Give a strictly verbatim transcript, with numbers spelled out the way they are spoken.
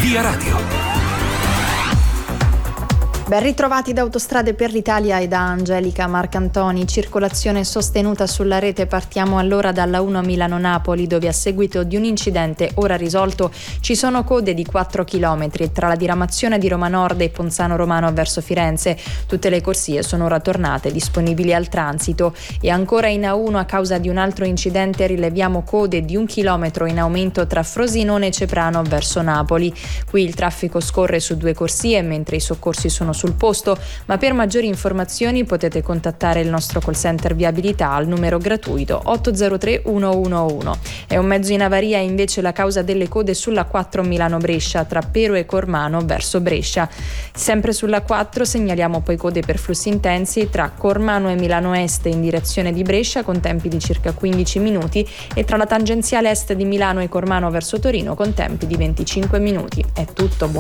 Via Radio. Ben ritrovati da Autostrade per l'Italia e da Angelica Marcantoni. Circolazione sostenuta sulla rete. Partiamo allora dalla uno Milano-Napoli, dove a seguito di un incidente ora risolto ci sono code di quattro chilometri tra la diramazione di Roma Nord e Ponzano Romano verso Firenze. Tutte le corsie sono ora tornate disponibili al transito. E ancora in A uno, a causa di un altro incidente, rileviamo code di un chilometro in aumento tra Frosinone e Ceprano verso Napoli. Qui il traffico scorre su due corsie mentre i soccorsi sono sul posto, ma per maggiori informazioni potete contattare il nostro call center viabilità al numero gratuito otto zero tre uno uno uno. È un mezzo in avaria invece la causa delle code sulla quattro Milano-Brescia tra Pero e Cormano verso Brescia. Sempre sulla quattro segnaliamo poi code per flussi intensi tra Cormano e Milano Est in direzione di Brescia con tempi di circa quindici minuti e tra la tangenziale est di Milano e Cormano verso Torino con tempi di venticinque minuti. È tutto, buon